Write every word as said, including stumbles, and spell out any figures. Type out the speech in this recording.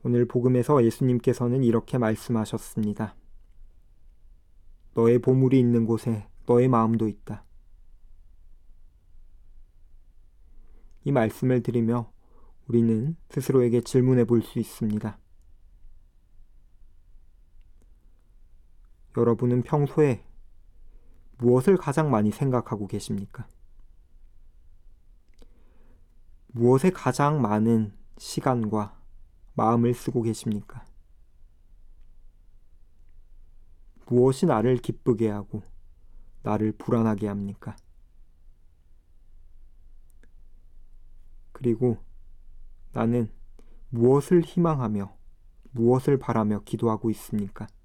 오늘 복음에서 예수님께서는 이렇게 말씀하셨습니다. 너의 보물이 있는 곳에 너의 마음도 있다. 이 말씀을 들으며 우리는 스스로에게 질문해 볼 수 있습니다. 여러분은 평소에 무엇을 가장 많이 생각하고 계십니까? 무엇에 가장 많은 시간과 마음을 쓰고 계십니까? 무엇이 나를 기쁘게 하고 나를 불안하게 합니까? 그리고 나는 무엇을 희망하며 무엇을 바라며 기도하고 있습니까?